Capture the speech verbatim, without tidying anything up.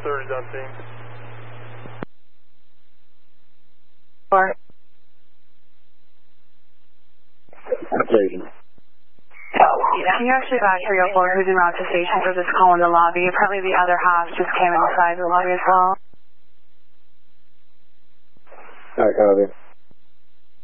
thirty on team. Four. Station. Can you actually back three oh four who's en route to station for this call in the lobby? Apparently the other half just came inside the lobby as well. Alright, copy.